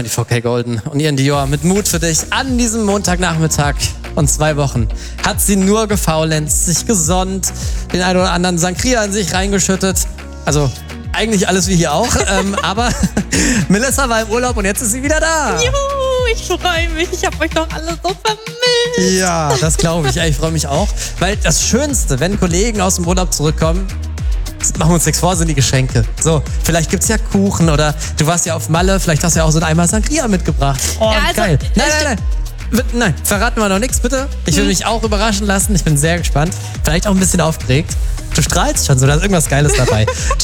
die 4K Golden und ihren Dior mit Mut für dich an diesem Montagnachmittag und 2 Wochen. Hat sie nur gefaulenzt, sich gesonnt, den einen oder anderen Sangria in sich reingeschüttet. Also eigentlich alles wie hier auch, aber Melissa war im Urlaub und jetzt ist sie wieder da. Juhu, ich freue mich. Ich habe euch doch alle so vermisst. Ja, das glaube ich. Ja, ich freue mich auch. Weil das Schönste, wenn Kollegen aus dem Urlaub zurückkommen, machen wir uns nichts vor, sind die Geschenke. So, vielleicht gibt's ja Kuchen oder du warst ja auf Malle, vielleicht hast du ja auch so einen Eimer Sangria mitgebracht. Oh, Ja, also, geil. Nein, verraten wir noch nichts, bitte. Ich will mich auch überraschen lassen. Ich bin sehr gespannt. Vielleicht auch ein bisschen aufgeregt. Du strahlst schon so, da ist irgendwas Geiles dabei.